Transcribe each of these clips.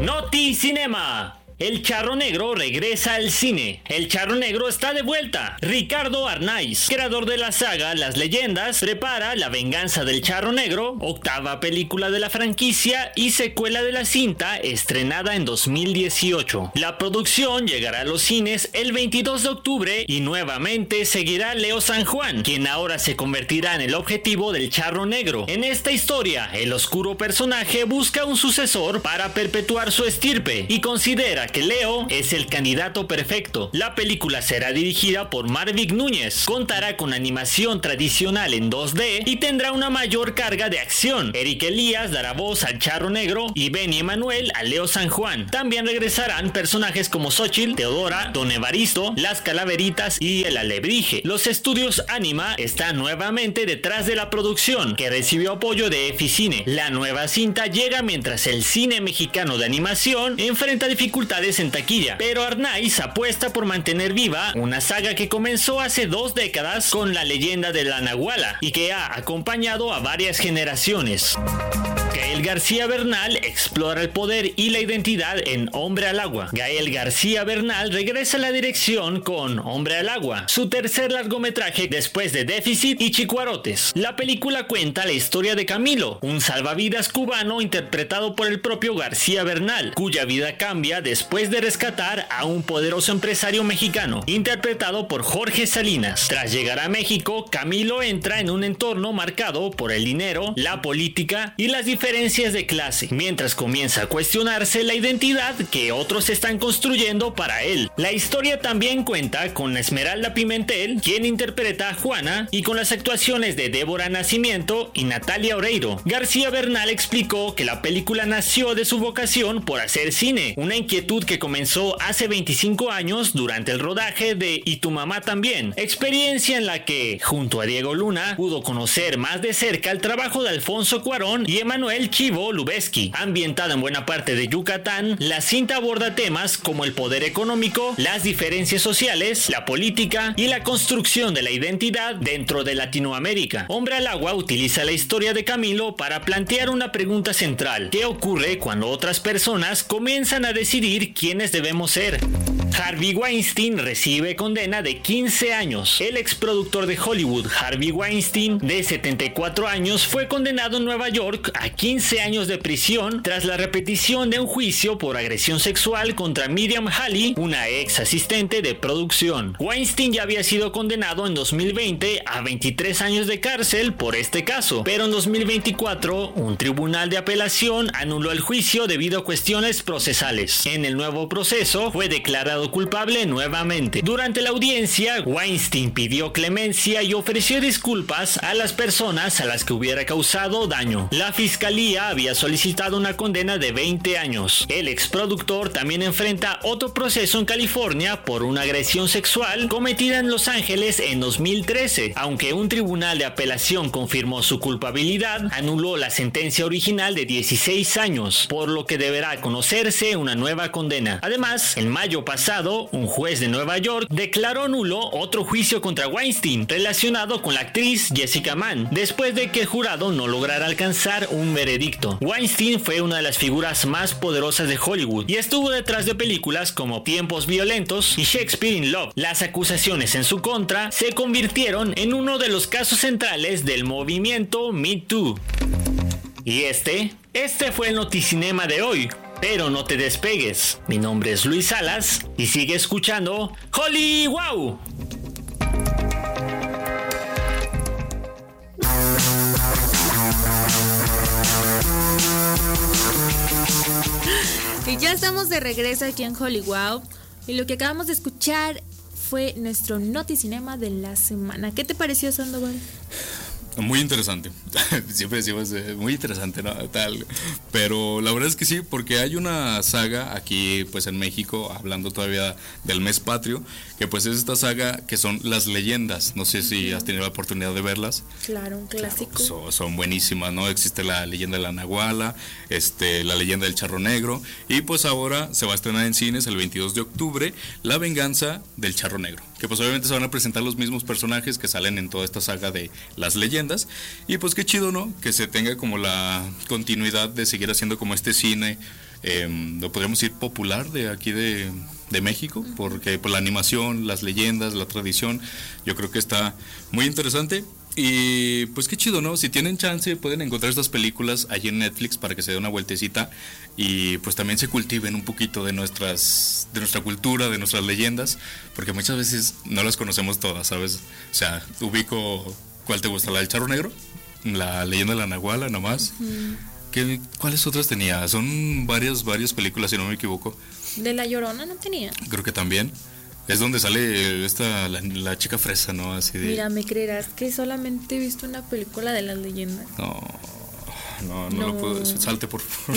Noti Cinema. El Charro Negro regresa al cine. El Charro Negro está de vuelta. Ricardo Arnaiz, creador de la saga Las Leyendas, prepara La Venganza del Charro Negro, octava película de la franquicia y secuela de la cinta estrenada en 2018. La producción llegará a los cines el 22 de octubre y nuevamente seguirá Leo San Juan, quien ahora se convertirá en el objetivo del Charro Negro. En esta historia, el oscuro personaje busca un sucesor para perpetuar su estirpe y considera que Leo es el candidato perfecto. La película será dirigida por Marvick Núñez, contará con animación tradicional en 2D y tendrá una mayor carga de acción. Eric Elías dará voz al Charro Negro y Benny Emanuel a Leo San Juan. También regresarán personajes como Xochitl, Teodora, Don Evaristo, Las Calaveritas y el Alebrije. Los estudios Anima están nuevamente detrás de la producción, que recibió apoyo de Eficine. La nueva cinta llega mientras el cine mexicano de animación enfrenta dificultades en taquilla, pero Arnaiz apuesta por mantener viva una saga que comenzó hace 2 décadas con La Leyenda de la Nahuala y que ha acompañado a varias generaciones. Gael García Bernal explora el poder y la identidad en Hombre al Agua. Gael García Bernal regresa a la dirección con Hombre al Agua, su tercer largometraje después de Déficit y Chicuarotes. La película cuenta la historia de Camilo, un salvavidas cubano interpretado por el propio García Bernal, cuya vida cambia después de rescatar a un poderoso empresario mexicano, interpretado por Jorge Salinas. Tras llegar a México, Camilo entra en un entorno marcado por el dinero, la política y las diferencias de clase, mientras comienza a cuestionarse la identidad que otros están construyendo para él. La historia también cuenta con Esmeralda Pimentel, quien interpreta a Juana, y con las actuaciones de Débora Nacimiento y Natalia Oreiro. García Bernal explicó que la película nació de su vocación por hacer cine, una inquietud que comenzó hace 25 años durante el rodaje de Y tu mamá también, experiencia en la que, junto a Diego Luna, pudo conocer más de cerca el trabajo de Alfonso Cuarón y Emanuel Chivo Lubezki. Ambientada en buena parte de Yucatán, la cinta aborda temas como el poder económico, las diferencias sociales, la política y la construcción de la identidad dentro de Latinoamérica. Hombre al Agua utiliza la historia de Camilo para plantear una pregunta central: ¿qué ocurre cuando otras personas comienzan a decidir quiénes debemos ser? Harvey Weinstein recibe condena de 15 años. El exproductor de Hollywood, Harvey Weinstein, de 74 años, fue condenado en Nueva York a 15 años de prisión tras la repetición de un juicio por agresión sexual contra Miriam Halley, una ex asistente de producción. Weinstein ya había sido condenado en 2020 a 23 años de cárcel por este caso, pero en 2024 un tribunal de apelación anuló el juicio debido a cuestiones procesales. En el nuevo proceso fue declarado culpable nuevamente. Durante la audiencia, Weinstein pidió clemencia y ofreció disculpas a las personas a las que hubiera causado daño. La fiscalía había solicitado una condena de 20 años. El exproductor también enfrenta otro proceso en California por una agresión sexual cometida en Los Ángeles en 2013. Aunque un tribunal de apelación confirmó su culpabilidad, anuló la sentencia original de 16 años, por lo que deberá conocerse una nueva condena. Además, en mayo pasado, un juez de Nueva York declaró nulo otro juicio contra Weinstein relacionado con la actriz Jessica Mann, después de que el jurado no lograra alcanzar un veredicto. Weinstein fue una de las figuras más poderosas de Hollywood y estuvo detrás de películas como Tiempos Violentos y Shakespeare in Love. Las acusaciones en su contra se convirtieron en uno de los casos centrales del movimiento Me Too. Y este fue el Noticinema de hoy. Pero no te despegues. Mi nombre es Luis Salas y sigue escuchando Holly Wow. Y ya estamos de regreso aquí en Holly Wow. Y lo que acabamos de escuchar fue nuestro Noticinema de la semana. ¿Qué te pareció, Sandoval? Muy interesante, siempre decimos muy interesante, ¿no? Tal, pero la verdad es que sí, porque hay una saga aquí pues en México, hablando todavía del mes patrio, que pues es esta saga que son Las Leyendas. No sé si has tenido la oportunidad de verlas. Claro, un clásico. Claro, son buenísimas, ¿no? Existe la leyenda de la Nahuala, la leyenda del Charro Negro, y pues ahora se va a estrenar en cines el 22 de octubre La Venganza del Charro Negro, que pues obviamente se van a presentar los mismos personajes que salen en toda esta saga de las leyendas. Y pues qué chido, ¿no? Que se tenga como la continuidad de seguir haciendo como este cine, lo podríamos decir popular de aquí de México, porque por la animación, las leyendas, la tradición, yo creo que está muy interesante. Y pues qué chido, ¿no? Si tienen chance pueden encontrar estas películas allí en Netflix para que se dé una vueltecita y pues también se cultiven un poquito de nuestra cultura, de nuestras leyendas, porque muchas veces no las conocemos todas, ¿sabes? O sea, ubico, ¿cuál te gusta? ¿La del Charro Negro? La leyenda de la Nahuala, nomás. ¿Cuáles otras tenía? Son varias películas, si no me equivoco. ¿De La Llorona no tenía? Creo que también. Es donde sale la chica fresa, ¿no? Así de... Mira, ¿me creerás que solamente he visto una película de las leyendas? No lo puedo decir. Salte, por favor.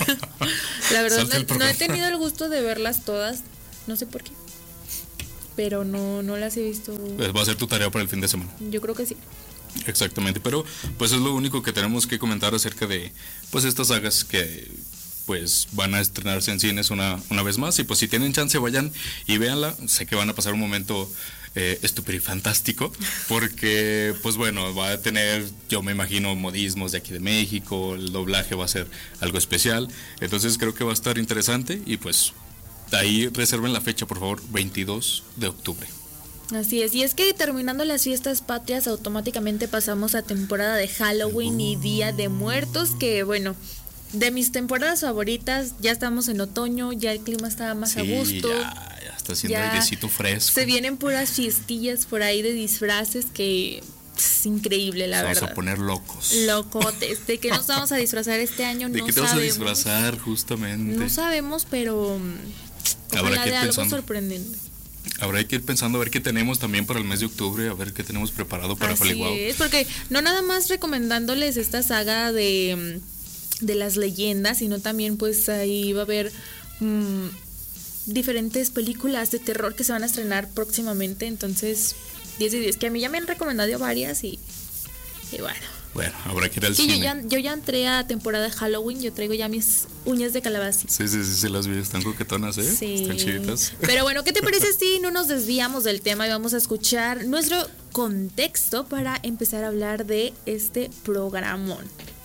La verdad, no he tenido el gusto de verlas todas. No sé por qué. Pero no las he visto. Va a ser tu tarea para el fin de semana. Yo creo que sí. Exactamente, pero pues es lo único que tenemos que comentar acerca de pues estas sagas que pues van a estrenarse en cines una vez más. Y pues si tienen chance vayan y véanla. Sé que van a pasar un momento estúpido y fantástico, porque pues bueno, va a tener, yo me imagino, modismos de aquí de México, el doblaje va a ser algo especial, entonces creo que va a estar interesante. Y pues ahí reserven la fecha, por favor, 22 de octubre. Así es, y es que terminando las fiestas patrias automáticamente pasamos a temporada de Halloween y Día de Muertos, que bueno, de mis temporadas favoritas. Ya estamos en otoño, ya el clima está más a gusto. Ya está haciendo airecito fresco. Se vienen puras fiestillas por ahí de disfraces que es increíble, la verdad. Vamos a poner locos. Locotes. ¿De qué nos vamos a disfrazar este año? ¿De qué te vas a disfrazar justamente? No sabemos, pero ojalá de algo sorprendente. Habrá que ir pensando a ver qué tenemos también para el mes de octubre, a ver qué tenemos preparado para Hollywood. Así es, porque no nada más recomendándoles esta saga de las leyendas, sino también pues ahí va a haber diferentes películas de terror que se van a estrenar próximamente. Entonces 10 de 10, que a mí ya me han recomendado varias y bueno, habrá que ir al cine. Yo ya entré a temporada de Halloween, yo traigo ya mis uñas de calabaza. Sí, las vi, están coquetonas, Sí. Están chiditas. Pero bueno, ¿qué te parece si no nos desviamos del tema y vamos a escuchar nuestro contexto para empezar a hablar de este programón?